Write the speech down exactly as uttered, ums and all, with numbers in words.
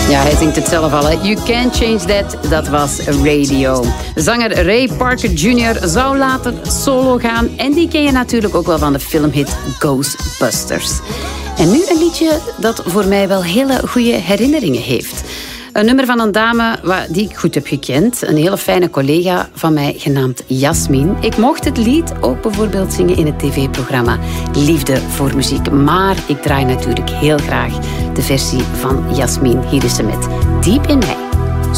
Ja, hij zingt het zelf al. Hè. You Can't Change That, dat was Radio. Zanger Ray Parker junior zou later solo gaan. En die ken je natuurlijk ook wel van de filmhit Ghostbusters. En nu een liedje dat voor mij wel hele goede herinneringen heeft. Een nummer van een dame die ik goed heb gekend. Een hele fijne collega van mij genaamd Jasmin. Ik mocht het lied ook bijvoorbeeld zingen in het tv-programma Liefde voor Muziek. Maar ik draai natuurlijk heel graag de versie van Jasmin. Hier is ze met Diep in Mij.